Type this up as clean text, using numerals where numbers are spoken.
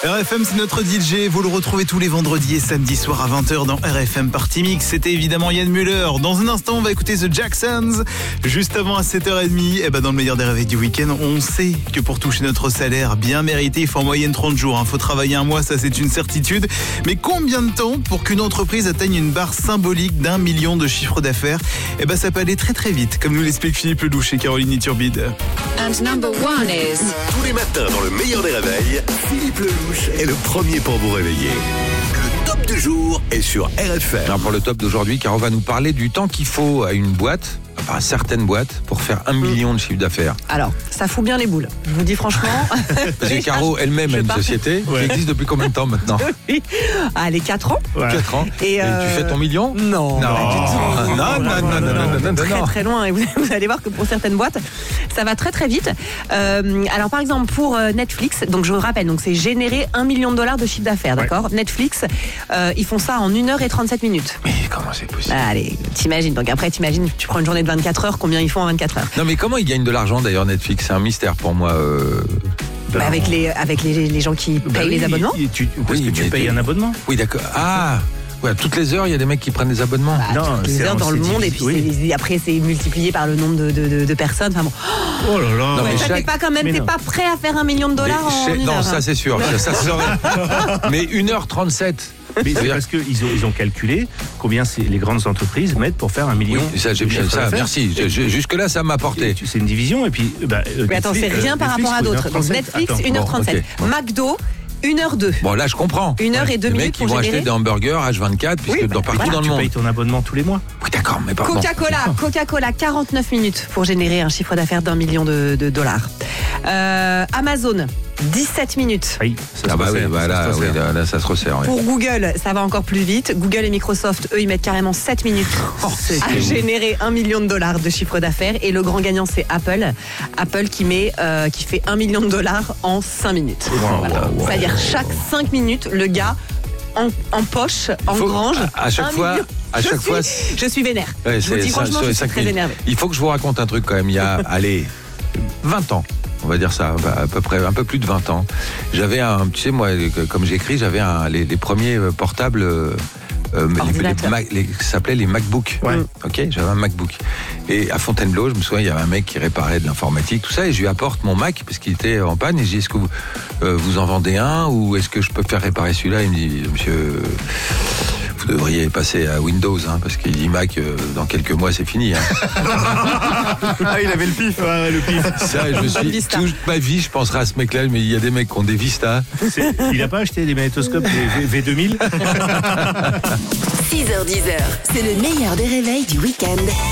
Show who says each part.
Speaker 1: RFM, c'est notre DJ. Vous le retrouvez tous les vendredis et samedis soirs à 20h dans RFM Party Mix. C'était évidemment Yann Muller. Dans un instant, on va écouter The Jacksons. Juste avant, à 7h30, dans le meilleur des réveils du week-end, on sait que pour toucher notre salaire bien mérité, il faut en moyenne 30 jours. Il faut travailler un mois, ça c'est une certitude. Mais combien de temps pour qu'une entreprise atteigne une barre symbolique d'1 million de chiffre d'affaires? Ça peut aller très très vite, comme nous l'explique Philippe Lelouch et Caroline Iturbide.
Speaker 2: And number one is...
Speaker 3: Tous les matins dans le meilleur des réveils, Philippe Lelouch est le premier pour vous réveiller. Le top du jour est sur RFM.
Speaker 4: Alors pour le top d'aujourd'hui, Caro va nous parler du temps qu'il faut à une boîte, enfin à certaines boîtes, pour faire 1 million de chiffre d'affaires.
Speaker 5: Alors, ça fout bien les boules. Je vous dis franchement.
Speaker 4: Parce que Caro elle-même a une société qui existe depuis combien de temps maintenant?
Speaker 5: Oui. Allez, 4 ans.
Speaker 4: 4 ans. Et tu fais ton million?
Speaker 5: Non.
Speaker 4: Non.
Speaker 5: Très très loin. Et vous allez voir que pour certaines boîtes, ça va très très vite. Alors par exemple pour Netflix, donc je vous rappelle, donc c'est générer 1 million de dollars de chiffre d'affaires, d'accord? Netflix, ils font ça en 1h37 minutes.
Speaker 4: Mais comment c'est possible?
Speaker 5: Allez, t'imagines. Donc après, tu prends une journée de 24 heures, combien ils font en 24 heures?
Speaker 4: Non mais comment ils gagnent de l'argent d'ailleurs Netflix? C'est un mystère pour moi.
Speaker 5: Avec les gens qui payent les abonnements.
Speaker 1: Parce que tu payes un abonnement.
Speaker 4: Oui d'accord. Ah ouais, toutes les heures, il y a des mecs qui prennent des abonnements.
Speaker 5: Toutes les heures dans le monde, et puis après c'est multiplié par le nombre de personnes. Enfin bon.
Speaker 1: Oh là là.
Speaker 4: Non, mais
Speaker 5: t'es pas quand même, t'es pas prêt à faire 1 million de dollars en une heure.
Speaker 4: Non, ça c'est sûr. Ça se saurait. Mais 1h37.
Speaker 1: Mais c'est parce qu'ils ont calculé combien les grandes entreprises mettent pour faire 1 million.
Speaker 4: Oui, ça, j'ai bien ça, merci. Jusque-là, ça m'a apporté.
Speaker 1: C'est une division, et puis.
Speaker 5: Mais attends, c'est rien par rapport à d'autres. Donc Netflix, 1h37. McDo, 1h02.
Speaker 4: Bon, là, je comprends.
Speaker 5: 1h02 minutes.
Speaker 4: Les mecs qui vont acheter des hamburgers H24, puisque partout dans le monde.
Speaker 1: Tu payes ton abonnement tous les mois.
Speaker 4: Oui, d'accord, mais pardon.
Speaker 5: Coca-Cola, 49 minutes pour générer un chiffre d'affaires d'1 million de dollars. Amazon, 17 minutes.
Speaker 1: Oui,
Speaker 4: là, ça se resserre.
Speaker 5: Pour Google, ça va encore plus vite. Google et Microsoft, eux, ils mettent carrément 7 minutes à générer 1 million de dollars de chiffre d'affaires. Et le grand gagnant, c'est Apple. Apple qui fait 1 million de dollars en 5 minutes. Voilà. C'est-à-dire chaque 5 minutes, le gars en poche, engrange.
Speaker 4: À chaque fois.
Speaker 5: Je suis vénère.
Speaker 4: Ouais,
Speaker 5: je vous dis franchement, je suis très énervé.
Speaker 4: Il faut que je vous raconte un truc quand même. Il y a, 20 ans. On va dire ça, à peu près, un peu plus de 20 ans. J'avais tu sais, moi, comme j'écris, j'avais les premiers portables, qui s'appelaient les MacBook.
Speaker 1: Ouais.
Speaker 4: Ok, j'avais un MacBook. Et à Fontainebleau, je me souviens, il y avait un mec qui réparait de l'informatique, tout ça, et je lui apporte mon Mac, parce qu'il était en panne, et je dis, est-ce que vous en vendez un, ou est-ce que je peux faire réparer celui-là? Il me dit, monsieur, vous devriez passer à Windows, parce qu'il dit Mac, dans quelques mois, c'est fini.
Speaker 1: Il avait le pif. Ouais, le pif.
Speaker 4: Ça, toute ma vie, je penserai à ce mec-là, mais il y a des mecs qui ont des Vista.
Speaker 1: Il n'a pas acheté des magnétoscopes des V2000?
Speaker 2: 6h-10h, c'est le meilleur des réveils du week-end.